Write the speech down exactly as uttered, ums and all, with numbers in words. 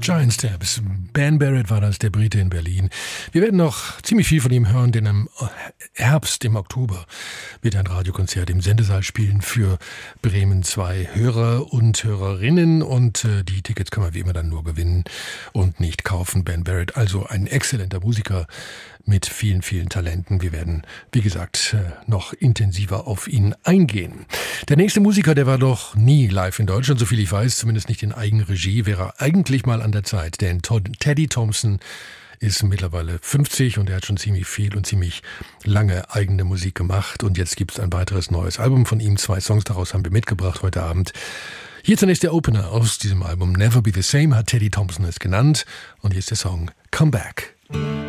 Giants Steps. Ben Barrett war das, der Brite in Berlin. Wir werden noch ziemlich viel von ihm hören, denn im Herbst, im Oktober, wird ein Radiokonzert im Sendesaal spielen für Bremen zwei Hörer und Hörerinnen. Und äh, die Tickets kann man wie immer dann nur gewinnen und nicht kaufen. Ben Barrett, also ein exzellenter Musiker mit vielen, vielen Talenten. Wir werden, wie gesagt, noch intensiver auf ihn eingehen. Der nächste Musiker, der war doch nie live in Deutschland, soviel ich weiß, zumindest nicht in Eigenregie, wäre eigentlich mal an der Zeit. Denn Teddy Thompson ist mittlerweile fünfzig und er hat schon ziemlich viel und ziemlich lange eigene Musik gemacht. Und jetzt gibt es ein weiteres neues Album von ihm. Zwei Songs daraus haben wir mitgebracht heute Abend. Hier zunächst der Opener aus diesem Album. Never Be the Same hat Teddy Thompson es genannt. Und hier ist der Song Come Back.